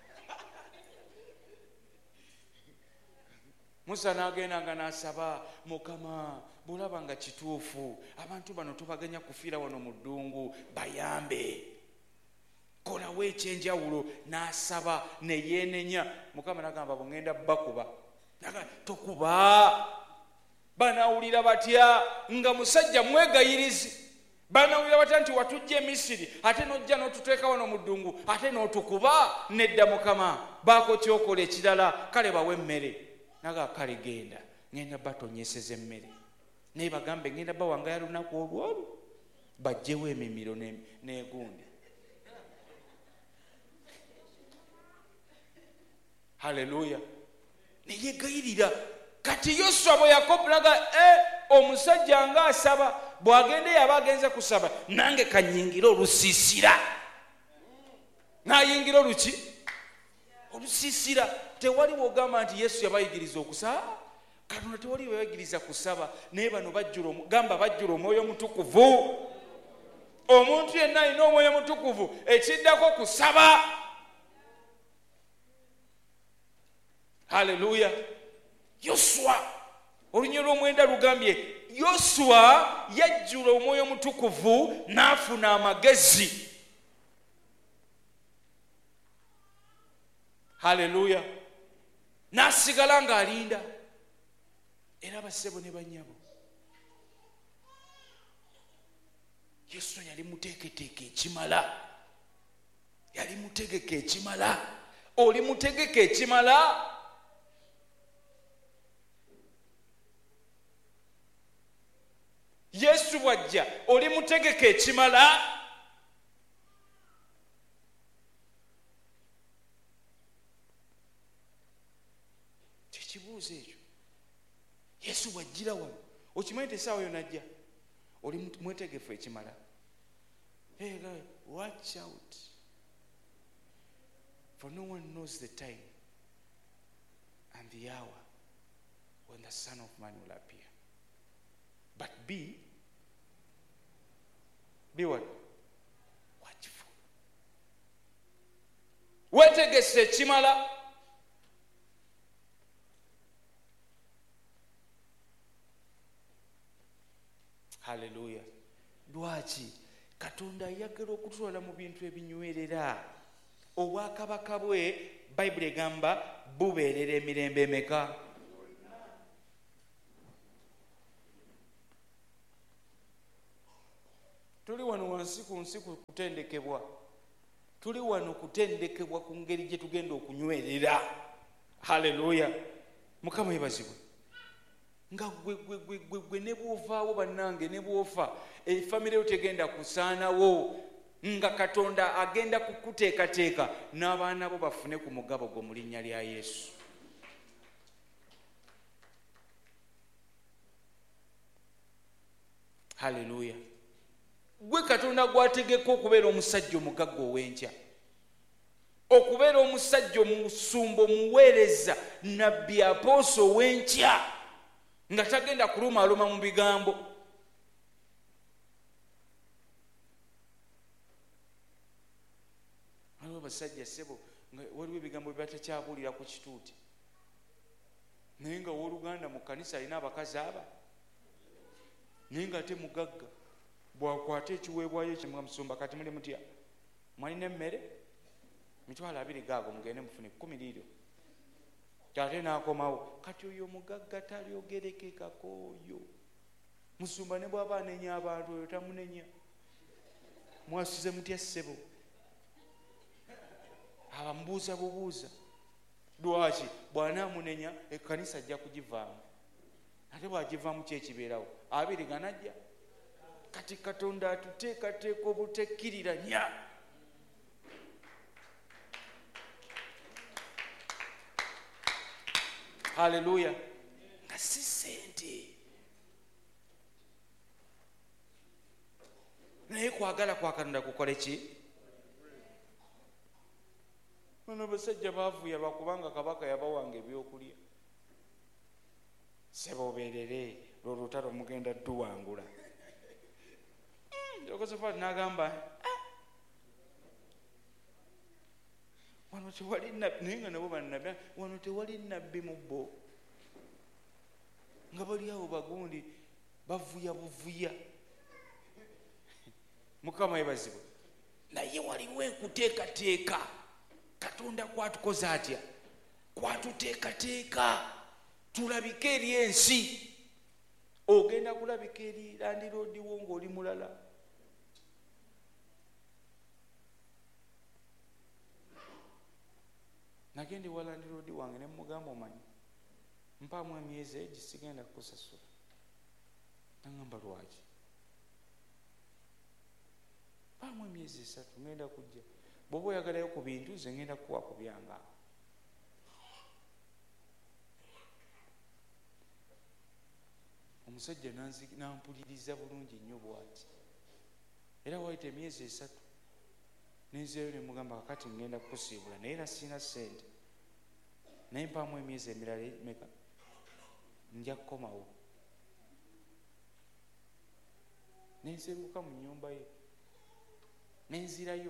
Musa n'agenda nga n'asaba Mukama bulaba nga kituufu abantu bano tubaganya kufiira wano mu ddungu bayambe kolawo ekyenjawulo. N'asaba ne yeenenya. Mukama n'agamba bwengenda bakuba tokuba. Banawulira batya nga musajja mwegayirizi. Banawulira batya nti watujja e Misiri ate n'ojja n'otuteeka wano mu ddungu ate n'otukuba. Nedda Mukama baako kyokola ekirala kale bawe emmere. Naga kale genda ngenda batonyeseza emmere naye bagambe ngenda bawangaya lunaku olwolu bajjewo emimiro n'egundi. Haleluya. Neyegayirira. Kati Yoswa bwe yakopulaga e omusajja nga asaba bw'agende yaba agenze kusaba nange kanyingira olusiisira. Nayingira oluki? Olusiisira. Tewali wogamba nti Yesu yabayigiriza okusaba. Katonda tewali yabayigiriza kusaba naye bano bajjula gamba bajjula Omwoyo Mutukuvu. Omuntu yenna alina Omwoyo Mutukuvu ekiddako kusaba. Haleluya. Yoswa olunyiro lw'omwenda lugambye Yoswa yajjula Omwoyo Mutukuvu n'afuna amagezi. Haleluya. N'asigala ng'alinda. Era bassebo ne bannyabo Yoswa yali muteeketeeka ekimala. Yali mutegeka ekimala. Oli mutegeka ekimala. Yesu bwajja oli mutegeka ekimala. Tekibuuzo ekyo. Yesu bwajjira wano okimanyi tesaawa yo najja oli mwetegefu ekimala. Hey guys, watch out, for no one knows the time and the hour when the Son of Man will appear. But be be what? Watchful. Wetegese ekimala. Haleluya. Lwaki Katonda ayagala okutwala mu bintu ebinywerera. obwakabaka bwe bayibuli egamba bubeerera emirembe emeka? Tuli wano wansi ku nsi kutendekebwa, tuli wano kutendekebwa ku ngeri gye tugenda okunywerera. Haleluya! Mukama yebazibwe. Nga gwe gwe gwe gwe gwe ne bw'ovaawo bannange, ne bw'ofa efamire yo tegenda kusaanawo, nga Katonda agenda kukuteekateeka n'abaana bo bafune ku mugabo gwo mu linnya lya Yesu. Haleluya! Gwe Katonda gwategeka okubeera omusajja omugagga ow'enkya, okubeera omusajja omusumba omuweereza nabbi apooso ow'enkya, nga tagenda kulumaaluma mu bigambo. Waliwo basajja ssebo nga waliwo ebigambo bye batakyabuulira ku kituuti, naye nga owooluganda mu kkanisa alina abakazi aba, naye nga ate mugagga. Bwakwata ekiweebwayo ekyo musumba, kati muli mutya? Mwalina emmere? Mitwalo abiri gaago mugende mufune kkumi liiryo. Ate n'akomawo. Kati oyo mugagga talyogerekekako oyo. Musumba ne bw'aba anenya abantu oyo tamunenya. Mwasize mutya ssebo? Abamubuuza bubuuza. Lwaki? Bw'anaamunenya ekkanisa ajja kugivaamu. Ate bw'agivaamu ki ekibeerawo? Abiri ganajja. Kati Katonda atuteekateeka obutekkiriranya. Haleluya! Nga si ssente, naye kwagala kwa Katonda kukole ki? Bano basajja baavuya bakubanga kabaka yabawanga ebyokulya. Sebo obeerere lw'olutalo mugenda tuwangula. Yokosafati n'agamba wano tewali nabbi, naye nga nabo bannabbi, wano tewali nabbi mu bo, nga bali awo bagundi bavuya buvuya. Mukama yebazibwe. Naye waliwo enkuteekateeka. Katonda kwatukoza atya? Kwatuteekateeka tulabike eri ensi. Ogenda kulabika eri landiroodiwo ng'oli mulala. Nagende wa landiroodi wange ne mugamba, omanyi mpaamu emyezi egi sigenda kukusasula. Nangamba lwaki? Mpaamu emyezi esatu ngenda kujja, bw'oba oyagalayo ku bintu nze ngenda kukuwa ku byange. Omusajja nampuliriza bulungi nnyo bw'ati, era wayita emyezi esatu nenzeeyo ne mugamba kakati ngenda kukusiibula, naye era sina ssente, naye mpaamu emyezi emirala meka nja kukomawo. Nensenguka mu nnyumba ye nenzirayo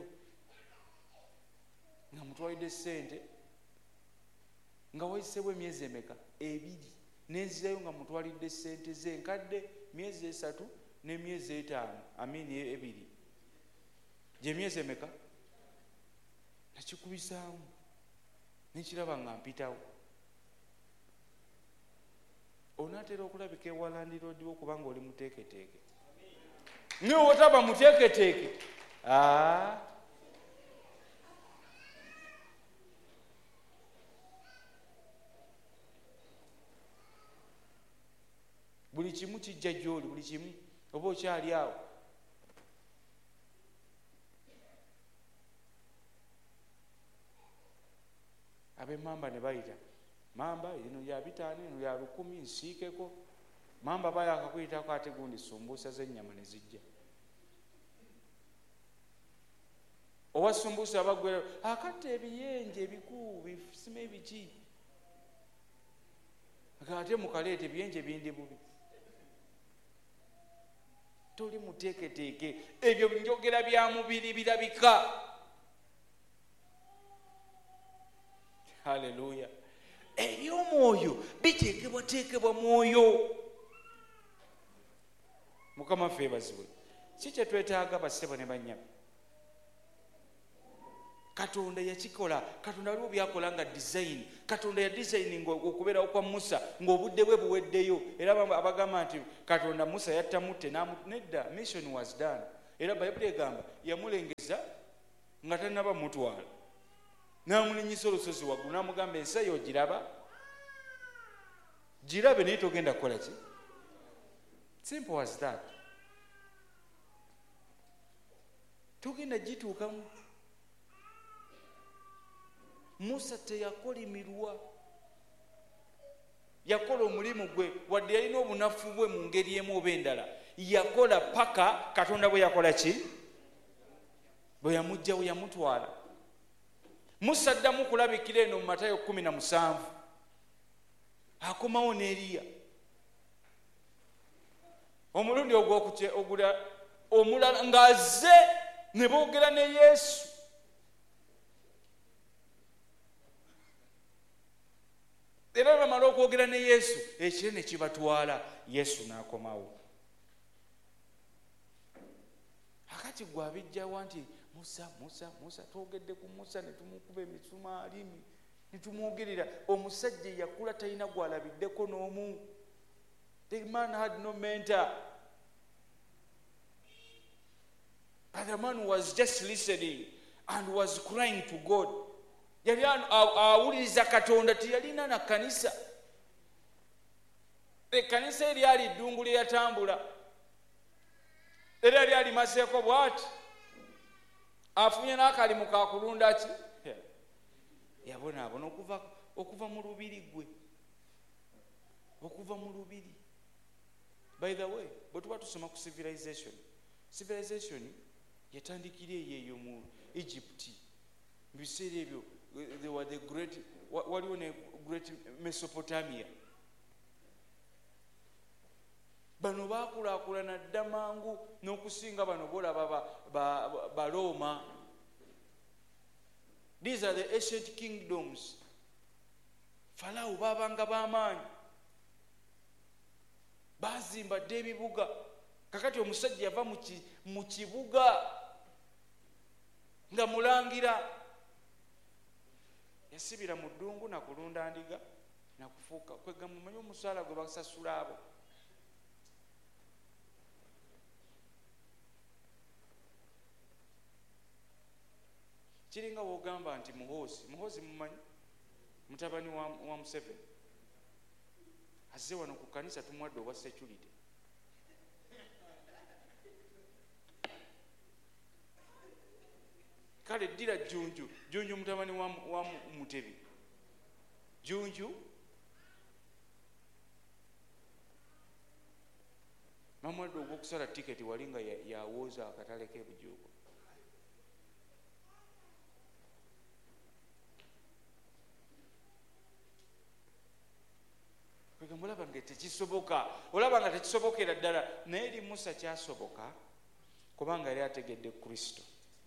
nga mutwalidde ssente, nga wayiseewo emyezi emeka? Ebiri. Nenzirayo nga mutwalidde ssente ze nkadde myezi esatu n'emyezi etaano, amini ebiri, gye myezi emeka? Nakikubisaamu nekiraba nga mpitawo. Onaatera okulabika ewa landiroodi wo kubanga oli muteeketeeke. Naye wotaba muteeketeeke, aa buli kimu kijja gy'oli, buli kimu oba okyali awo. Ab'emmamba ne bayita, mamba eno ya bitaano, eno ya lukumi, nsiikeko. Mamba bayakakuyitako ate gundi sumbuusa z'ennyama ne zijja. Owa sumbuusa abagwera akatta ebiyenje ebikuu bisima ebiki, ate mukaleeta ebiyenje bindi bubi. Toli muteeketeeke, ebyo njogera bya mubiri birabika. Haleluya! Eby'omwoyo biteekebwateekebwa mwoyo. Mukama ffe yeebazibwe. Si kye twetaaga bassebo ne bannyabo? Katonda yakikola. Katonda waliwo byakola nga design. Katonda ya designing okubeerawo kwa Musa ng'obudde bwe buweddeyo. Era abagamba nti Katonda Musa yattamutte nedda. Mission was done. Era Bayibuli egamba yamulengeza nga tannaba mutwala. N'amulinyisa olusozi waggulu n'amugamba ensi eyo ogiraba? Girabe naye togenda kukola ki? Simple as that. Togenda gituukamu. Musa teyakolimirwa. Yakola omulimu gwe wadde yalina obunafu bwe mu ngeri emu oba endala. Yakola paka Katonda bwe yakola ki? Bwe yamugjawo yamutwala. Musa addamu kulabikira eno mu Matayo kumi na musanvu. Akomawo ne Eriya. Omulundi ogula omulala ng'azze ne boogera ne Yesu. Era bamala okwogera ne Yesu ekire ne kibatwala. Yesu n'akomawo. Akati gwe abijjawo nti Musa, Musa, Musa, twogedde ku Musa ne tumukuba emisumaali ne tumwogerera. Omusajja yakula talina gwalabiddeko n'omu. The man had no mentor. But the man was just listening and was crying to God. Yali awuliriza Katonda, tiyalina na kanisa. Ekkanisa eryali ddungu lye yatambula. Era lyali maseeko bw'ati. Afunye n'akalimu ka kulunda ki? Yabonaabona okuva okuva mu lubiri gwe. Okuva mu lubiri. By the way, bwe tuba tusoma ku civilization. Civilization yatandikira eyo mu Egypt. Mu biseera ebyo they were the great waliwo ne great Mesopotamia. Bano baakulaakulana dda mangu n'okusinga bano bolaba ba Roma. These are the ancient kingdoms. Farao baabanga b'amaanyi. Baazimba dda ebibuga. Kakati omusajja yava mu kibuga nga mulangira. Yasibira mu ddungu na kulunda ndiga na kufuuka kwega mumanyi omusaala gwe basasula abo. Kiringa wogamba nti Muhoozi, Muhoozi mumanyi mutabani wa, wa Museveni azze wano ku kanisa tumwadde obwa security. Kale ddira Jjunju, Jjunju mutabani wa, wa Mutebi. Jjunju mamwadde ogw'okusala tiketi wali nga yawooza akatale k'ebujuuko. Olaba nga tekisoboka, olaba nga tekisobokera ddala, naye eri Musa kyasoboka kubanga yali ategedde Kristo.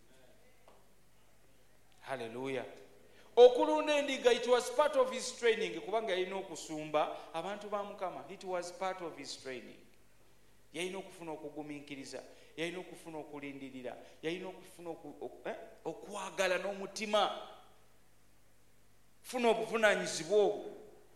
Hallelujah. Okulunda endiga, it was part of his training kubanga yalina okusumba abantu ba Mukama. It was part of his training. Yalina okufuna okugumiikiriza, yalina okufuna okulindirira, yalina okufuna okwagala n'omutima, funa obuvunaanyizibwa obwo.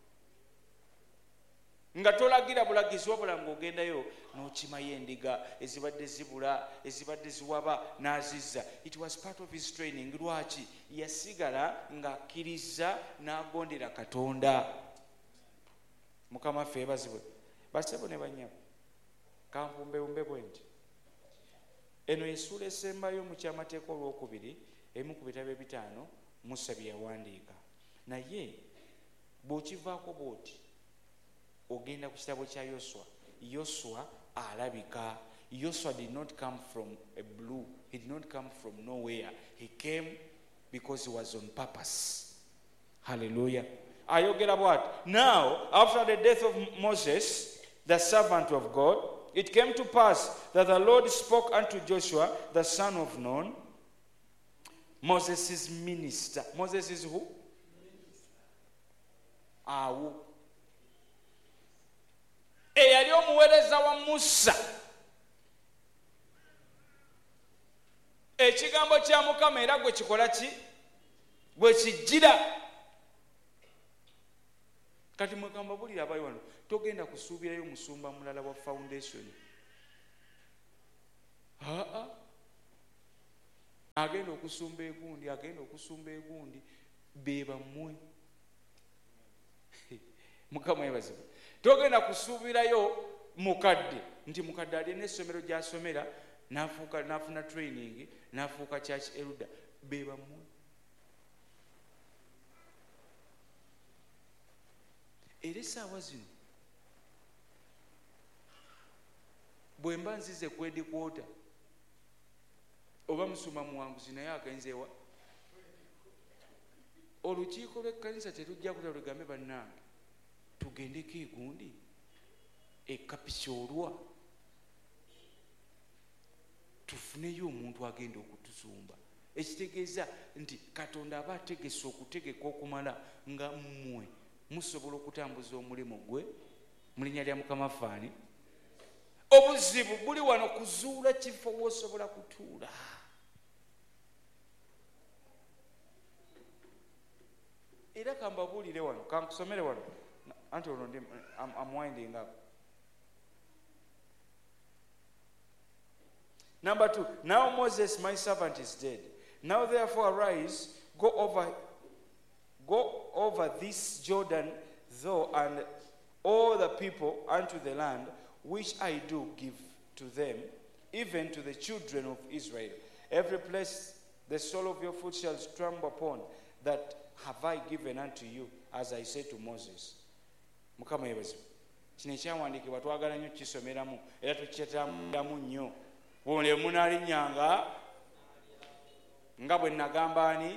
Nga tolagira bulagizi wabula ng'ogendayo n'okimayo endiga ezibadde zibula, ezibadde ziwaba n'azizza. It was part of his training. Lwaki? Yasigala ng'akkiriza n'agondera Katonda. Mukama ffe ebazibwe. Basebo ne bannyabo. Kampumbewumbe bwe nti. Eno essuula esembayo mu kyamateeka olwokubiri emu ku bitabo ebitaano Musa bye yawandiika. Naye bw'okivaako bw'oti ogenda ku kitabo kya Yoswa. Yoswa alabika. Yoswa did not come from a blue. He did not come from nowhere. He came because he was on purpose. Hallelujah. Ayogera bw'ati. Now, after the death of Moses, the servant of God, it came to pass that the Lord spoke unto Joshua, the son of Nun, Moses' minister. Moses is who? Awo. Eyali omuweereza wa Musa. Ekigambo kya Mukama era gwe kikola ki? bwe kijira. Kati mwekamba bulira abali wano togenda kusuubirayo musumba mulala wa foundation. Aa, agenda okusumba egundi, agenda okusumba egundi, beba mmwe. Mukama yebazibu. Togenda kusuubirayo mukadde nti mukadde ali n'essomero gy'asomera n'afuuka n'afuna training n'afuuka church elder, beba mmwe. Era essaawa zino bwe mba nzize kwedi kwota oba musuma muwanguzi naye agenzeewa, olukiiko lw'ekkanisa terujja kuta lugambe bannange tugendeko egundi ekapisoolwa tufuneyo omuntu agenda okutuzumba. Ekitegeeza nti Katonda aba ategese okutegeka okumala nga mmwe musobola okutambuza omulimu gwe mu linnya lya Mukama Faani. Obuzibu buli wano kuzuula kifo w'osobola kutuula. Era kambabuulire wano, kankusomere wano anti olwo ndi I'm winding up. Number two, now Moses my servant is dead. Now therefore arise, go over go over this Jordan, thou and all the people unto the land which I do give to them, even to the children of Israel. Every place the sole of your foot shall trample upon, that have I given unto you, as I said to Moses. Mukama yebazibu. Kino ekyawandiikibwa twagala nnyo kisomeramu era tukyetambulamu nnyo. Bw'ole munaalinnyanga nga bwe nagamba ani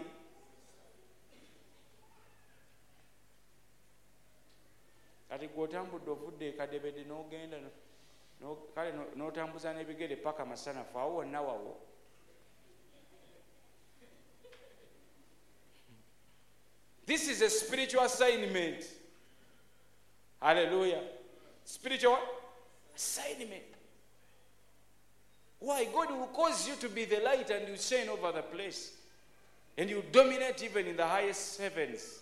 kati gw'otambudde ovudde ekadebede n'ogenda kale n'otambuza n'ebigere paka masanafu awo wonna wawo. This is a spiritual assignment. Hallelujah. Spiritual assignment. Why? God will cause you to be the light and you shine over the place. And you dominate even in the highest heavens.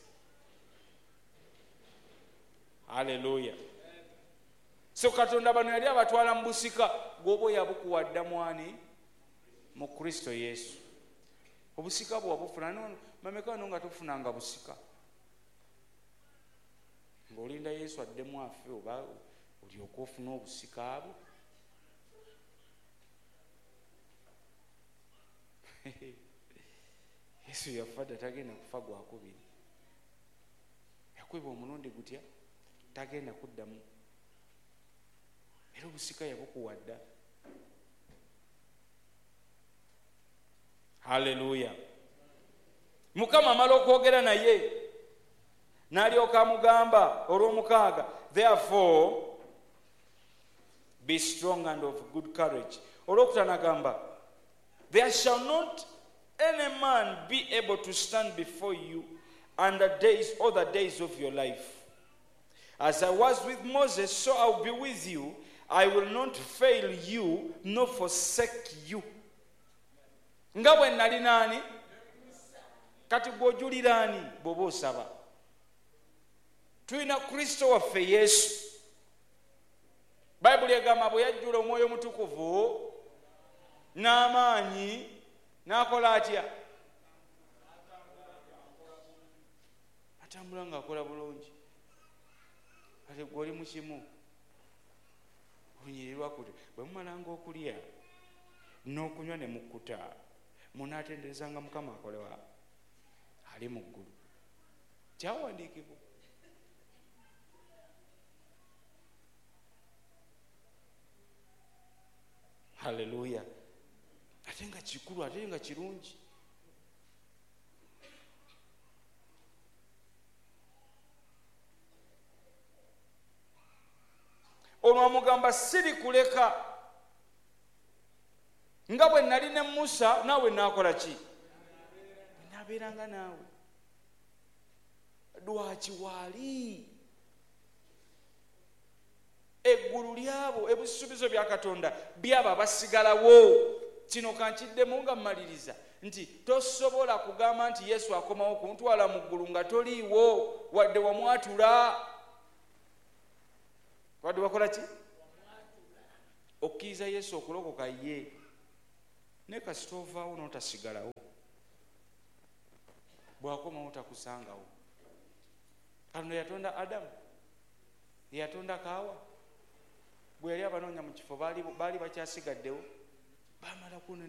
Hallelujah. So Katonda bano yali abatwala mu busika gwobo yabukuwadda mwani mu Kristo Yesu. Obusika bwo wabufuna no mameka no nga tufunanga busika. Ng'olinda Yesu addemu afe oba olyoka ofuna obusika abo. Yesu yafadda tagenda kufa gwakubiri. Yakweba omulundi gutya tagenda kuddamu. Era obusika yabukuwadda. Hallelujah. Mukama amala okwogera naye n'alyoka amugamba olw'omukaaga, therefore be strong and of good courage. Olwokutaano agamba, there shall not any man be able to stand before you and the days, all the days of your life. As I was with Moses, so I will be with you. I will not fail you, nor forsake you. Nga bwe nali nani? Kati gw'ojuliraani bw'oba osaba. Tulina Kristo waffe Yesu. Bayibuli egamba bwe yajjula Omwoyo Mutukuvu n'amaanyi n'akola atya? Atambula ng'akola bulungi. Kati gw'oli mu kimu onyirirwa kuti bwe mumalanga okulya n'okunywa ne mukkuta munaatenderezanga Mukama akolewa ali mu ggulu. Kyawandiikibwa. Hallelujah. Ate nga kikulu, ate nga kirungi. Ono amugamba siri kuleka nga bwe nali ne Musa naawe naakola ki? Naabeeranga naawe. Lwaki waali eggulu lyabo ebisuubizo bya Katonda byabo abasigalawo. Kino kankiddemu nga mmaliriza nti tosobola kugamba nti Yesu akomawo kuntwala mu ggulu nga toliiwo wadde wamwatula. Wadde wakola ki? Okkiriza Yesu okulokoka ye. Ne kasita ovaawo n'otasigalawo, bw'akomawo takusangawo. Kano yatonda Adamu, yatonda Kaawa, bwe yali abanoonya mu kifo baali bakyasigaddewo, baamala kuno